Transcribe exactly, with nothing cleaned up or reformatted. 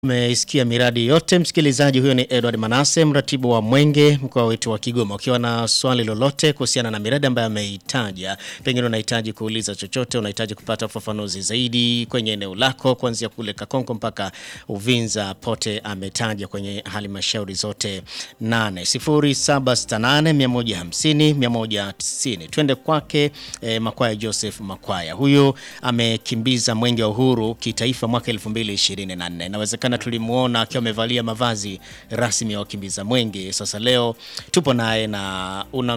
Umeisikia miradi yote msikilizaji. Huyo ni Edward Manase, mratibu wa Mwenge mkoa wetu wa Kigoma. Ukiwa na swali lolote kuhusiana na miradi ambayo ameitaja, pengine unahitaji kuuliza chochote, unahitaji kupata ufafanuzi zaidi kwenye eneo lako kuanzia kule Kakonko mpaka Uvinza, pote ametaja kwenye halmashauri zote nane. sifuri saba sita nane mia moja hamsini mia moja tisini. Twende kwake eh, Makwaya Joseph Makwaya. Huyo amekimbiza Mwenge wa Uhuru kitaifa mwaka elfu mbili ishirini na nne. Inawezekana tulimuona akiwa amevalia mavazi rasmi ya wakimbiza Mwenge. Sasa leo tupo naye na una